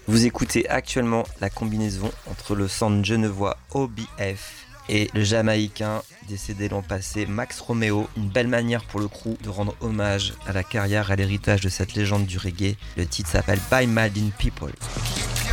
Vous écoutez actuellement la combinaison entre le centre genevois OBF et le jamaïcain décédé l'an passé Max Romeo. Une belle manière pour le crew de rendre hommage à la carrière et à l'héritage de cette légende du reggae. Le titre s'appelle By Maldin People.